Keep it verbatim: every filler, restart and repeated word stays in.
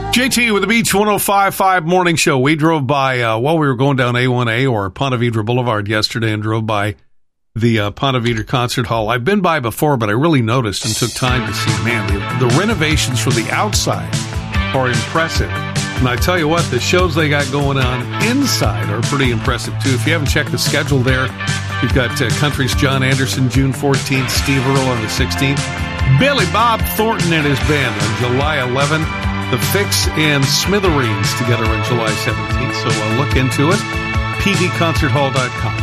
J T with the Beach one oh five point five Morning Show. We drove by, uh, while we were going down A one A or Ponte Vedra Boulevard yesterday and drove by the uh, Ponte Vedra Concert Hall. I've been by before, but I really noticed and took time to see, man, the, the renovations for the outside are impressive. And I tell you what, the shows they got going on inside are pretty impressive, too. If you haven't checked the schedule there, you've got uh, Country's John Anderson, June fourteenth, Steve Earle on the sixteenth, Billy Bob Thornton and his band on July eleventh, The Fix and Smithereens together on July seventeenth. So uh, look into it, p d concert hall dot com.